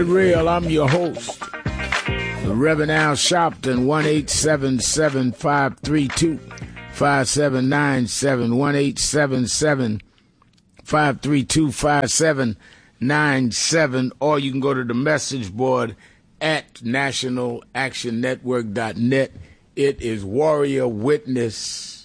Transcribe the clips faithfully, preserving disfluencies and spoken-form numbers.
Real, I'm your host, the Reverend Al Sharpton, one eight seven seven, five three two, five seven nine seven, one eight seven seven, five three two, five seven nine seven, or you can go to the message board at national action network dot net. It is Warrior Witness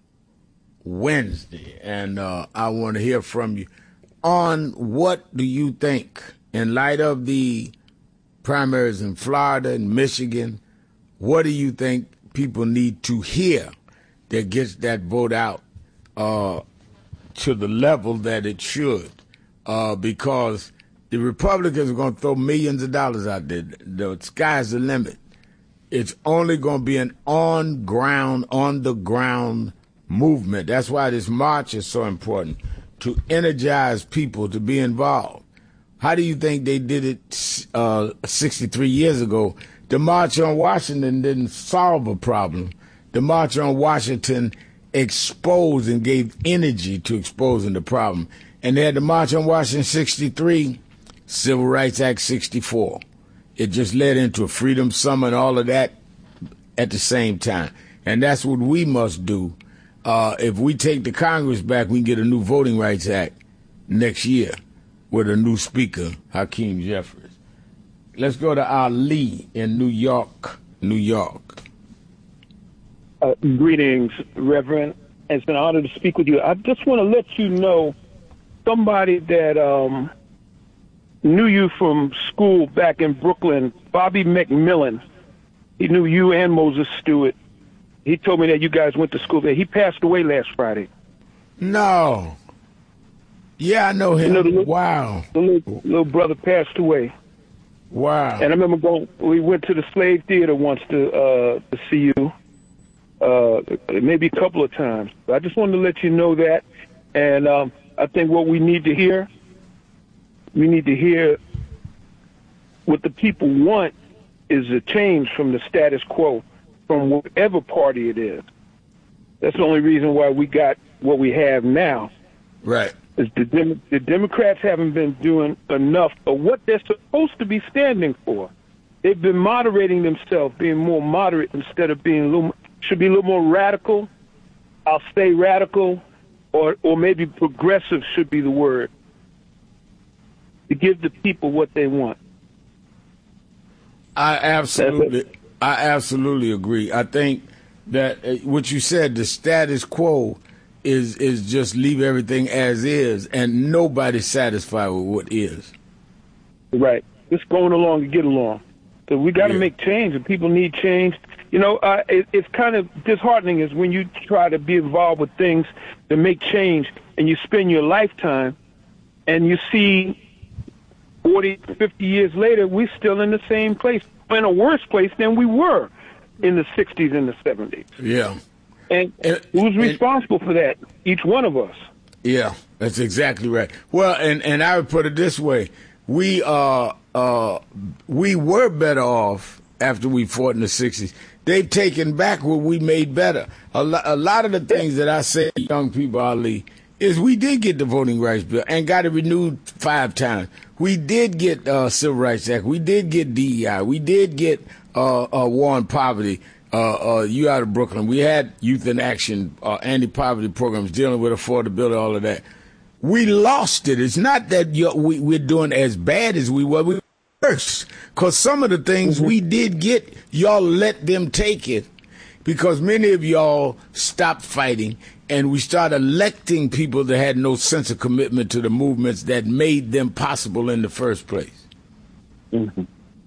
Wednesday, and uh, I want to hear from you on what do you think, in light of the primaries in Florida and Michigan, what do you think people need to hear that gets that vote out uh, to the level that it should? Uh, because the Republicans are going to throw millions of dollars out there. The sky's the limit. It's only going to be an on-ground, on-the-ground movement. That's why this march is so important, to energize people to be involved. How do you think they did it uh, sixty-three years ago? The March on Washington didn't solve a problem. The March on Washington exposed and gave energy to exposing the problem. And they had the March on Washington sixty-three, Civil Rights Act sixty-four. It just led into a Freedom Summer and all of that at the same time. And that's what we must do. Uh, if we take the Congress back, we can get a new Voting Rights Act next year with a new speaker, Hakeem Jeffries. Let's go to Ali in New York, New York. Uh, greetings, Reverend. It's an honor to speak with you. I just want to let you know somebody that um, knew you from school back in Brooklyn, Bobby McMillan. He knew you and Moses Stewart. He told me that you guys went to school there. He passed away last Friday. No. Yeah, I know him. You know, the little, wow. The little, little brother passed away. Wow. And I remember going, we went to the Slave Theater once to, uh, to see you, uh, maybe a couple of times. I just wanted to let you know that. And um, I think what we need to hear, we need to hear what the people want is a change from the status quo, from whatever party it is. That's the only reason why we got what we have now. Right. Is the, Dem- the Democrats haven't been doing enough of what they're supposed to be standing for. They've been moderating themselves, being more moderate instead of being a little, should be a little more radical. I'll say radical, or or maybe progressive should be the word, to give the people what they want. I absolutely, I absolutely agree. I think that uh, what you said, the status quo, is is just leave everything as is, and nobody's satisfied with what is. Right. Just going along to get along. So we got to yeah. make change, and people need change. You know, uh, it, it's kind of disheartening is when you try to be involved with things to make change, and you spend your lifetime, and you see forty, fifty years later, we're still in the same place, in a worse place than we were in the sixties and the seventies. Yeah. And, and who's responsible and, for that? Each one of us. Yeah, that's exactly right. Well, and, and I would put it this way. We uh uh we were better off after we fought in the sixties. They've taken back what we made better. A, lo- a lot of the things that I say to young people, Ali, is we did get the Voting Rights Bill and got it renewed five times. We did get uh, Civil Rights Act. We did get D E I. We did get uh, uh, war on poverty. Uh, uh, you out of Brooklyn. We had Youth in Action, uh, anti-poverty programs dealing with affordability, all of that. We lost it. It's not that you're, we, we're doing as bad as we were. We were worse. Because some of the things mm-hmm. we did get, y'all let them take it. Because many of y'all stopped fighting, and we started electing people that had no sense of commitment to the movements that made them possible in the first place. Mm-hmm.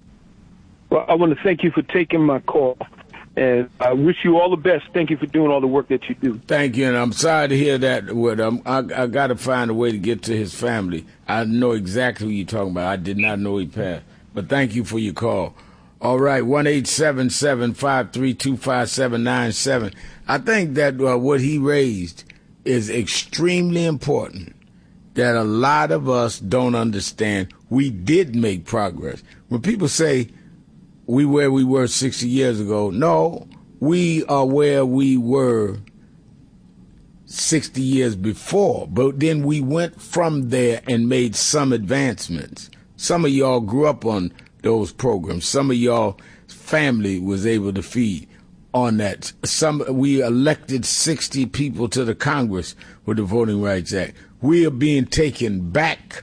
Well, I want to thank you for taking my call. And I wish you all the best. Thank you for doing all the work that you do. Thank you, and I'm sorry to hear that. With um, I, I got to find a way to get to his family. I know exactly who you're talking about. I did not know he passed. But thank you for your call. All right, one eight seven seven, five three two, five seven nine seven. I think that uh, what he raised is extremely important, that a lot of us don't understand. We did make progress. When people say, we where we were sixty years ago. No, we are where we were sixty years before. But then we went from there and made some advancements. Some of y'all grew up on those programs. Some of y'all family was able to feed on that. Some we elected sixty people to the Congress with the Voting Rights Act. We are being taken back